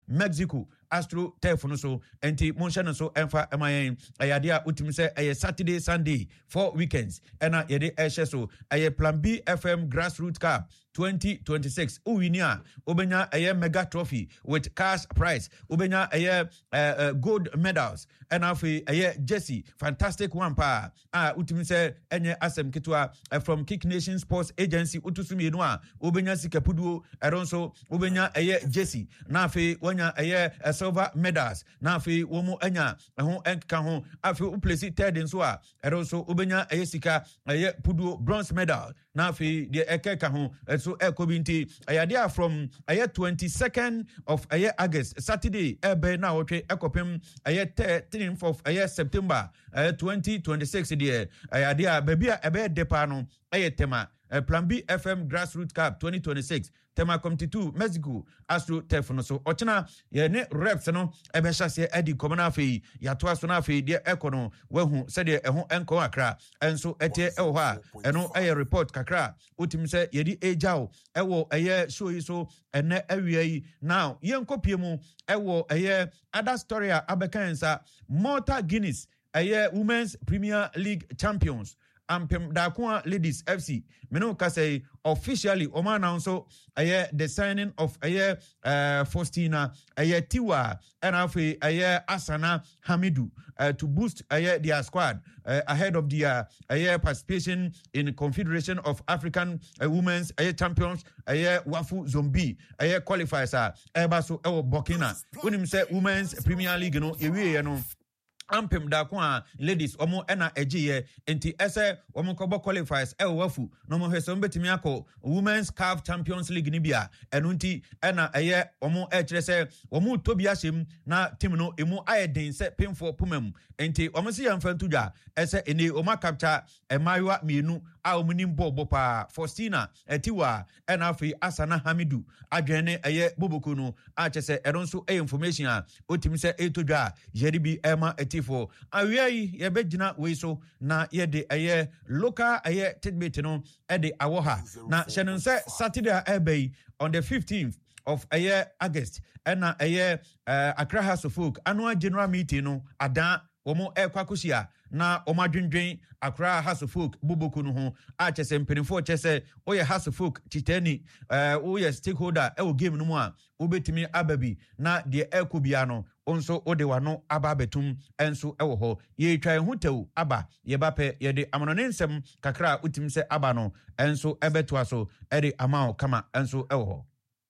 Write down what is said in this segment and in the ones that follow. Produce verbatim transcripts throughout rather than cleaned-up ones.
Mexico Astro Turf no so enti monhye no so emfa emayen ayade a utimi se eye Saturday Sunday four weekends ena yede ehye so eye Plan B F M Grassroots Cup twenty twenty-six uwinia obenya eye mega trophy with cash prize obenya eye uh, uh, gold medals ena afi eye Jesse fantastic one pa ah utimi se enye asem kitwa uh, from Kick Nation Sports Agency utusumi no a obenya sikapuduo eronso obenya eye Jesse na afi wonya eye uh, silver medals na afi womu enya ho enka ho afi uplesi third nso a eronso obenya eye sika eye puduo bronze medal na afi de ekeka ho so ekobinti ayade from eye twenty-second of eye August Saturday ebe na wotwe ekopem eye thirteenth of eye September eye twenty twenty-six de ayade a babia ebe depa no eye tema Uh, Plan B F M Grassroots Cup twenty twenty-six tema committee two Mexico Astro Turf no so ochina ye ne reps no ebe hyase edi komona afi ya to aso na afi de ekono wahu se de eho enko akra enso etie ewo ha eno eye report kakra utim se ye di ejao ewo eye show yi so ene awie yi now ye nkopie mu ewo eye other story abekansa Malta Guinness eye Women's Premier League champions Ampem Dakwa Ladies F C meno ka say officially Oma announce aye the signing of aye uh, Faustina aye Tiwa and afi aye Asana Hamidu uh, to boost aye their squad uh, ahead of the uh, aye participation in Confederation of African uh, Women's aye champions aye Wafu Zombie aye qualifiers uh, eba so ewo Burkina unim say Women's Premier League no ewie no Ampem Dakwa ladies omo ena ejiye enti ese omo kobo qualifiers e wafu no mo hwese mbetimi akọ Women's C A F Champions League ni bia enu nti ena eye omo e kire se omo tobi ahyem na team no emu ayeden se pemfo pomam enti omo se yamfa ntudwa ese ene omo capture emayiwa mienu a omo nim bobo pa Faustina Etiwa ena afi Asana Hamidu adwene eye boboku no a kire eronso e information a otimi se etodwa yeribi ema eti for awai ye begina we so na ye de aye local aye tidbit no e de awoha na shenon say Saturday ebe on the fifteenth of aye August na aye uh, Accra House of Folk annual general meeting no adan omo ekwakosia na omadwendwen Accra House of Folk buboku no ho a chese mpenifo chese oye House of Folk titani uh, oye stakeholder e o game no mu a obetimi ababi na de ekobia no onso odewa no aba betum enso ewo ho ye twa hu tew aba ye bape ye de amononensem kakra utim se aba no enso ebeto aso e de amao kama enso ewo ho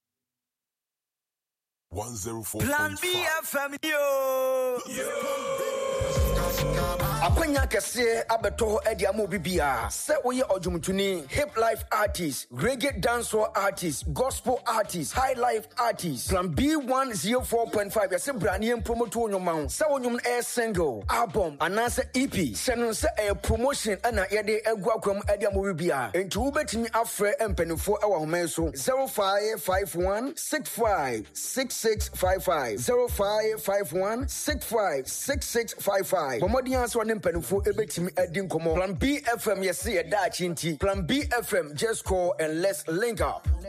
one oh four Plan B F M yo Akwanya kese abeto edi amu bibia se oye ojumtuni hip life artist, reggae dancehall artist, gospel artist, high life artist. Plan B one oh four point five yase brani en promoto onyoma se onyum air single album anase E P senon se a promotion ana yede egu akwam edi amu bibia enti ubetimi afre empenifo ewa homen so zero five five one six five six six five five zero five five one six five six six five five Bomodian so empenifo ebetimi edi nkomo Plan B F M yese ye da chinti Plan B F M just call and let's link up.